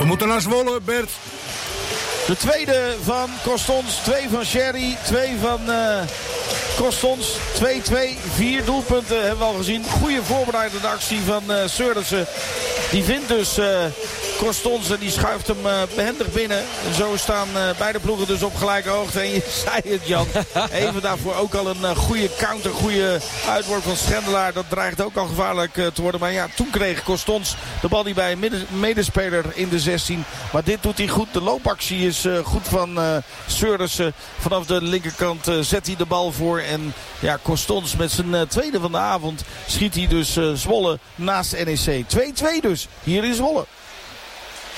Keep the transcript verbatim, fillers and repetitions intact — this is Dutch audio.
We moeten naar Zwolle, Bert. De tweede van Costons, twee van Sherry, twee van uh, Costons. twee twee, vier doelpunten hebben we al gezien. Goede voorbereidende actie van uh, Seurissen. Die vindt dus uh, Costons en die schuift hem uh, behendig binnen. En zo staan uh, beide ploegen dus op gelijke hoogte. En je zei het, Jan. Even daarvoor ook al een uh, goede counter, goede uitworp van Schendelaar. Dat dreigt ook al gevaarlijk uh, te worden. Maar ja, toen kreeg Costons de bal die bij een medespeler in de zestien. Maar dit doet hij goed. De loopactie is uh, goed van uh, Seurissen. Vanaf de linkerkant uh, zet hij de bal voor. En ja, Costons met zijn uh, tweede van de avond schiet hij dus uh, Zwolle naast N E C. twee twee dus, hier in Zwolle.